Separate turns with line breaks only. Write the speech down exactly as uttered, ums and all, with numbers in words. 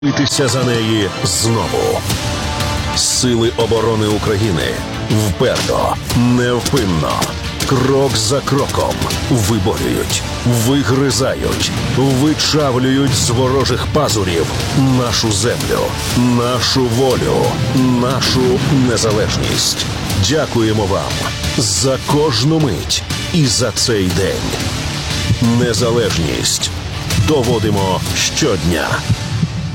Битися за неї знову. Сили оборони України вперто, невпинно, крок за кроком виборюють, вигризають, вичавлюють з ворожих пазурів нашу землю, нашу волю, нашу незалежність. Дякуємо вам за кожну мить і за цей день. Незалежність доводимо щодня.